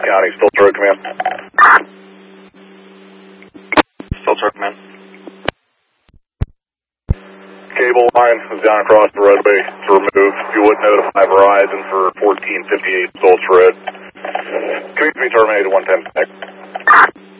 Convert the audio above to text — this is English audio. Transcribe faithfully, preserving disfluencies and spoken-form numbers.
County, Stoltz Road Command. Stoltz Road Command. Cable line was down across the roadway to remove. If you would notify Verizon for fourteen fifty-eight Stoltz Road. Command to be terminated one ten.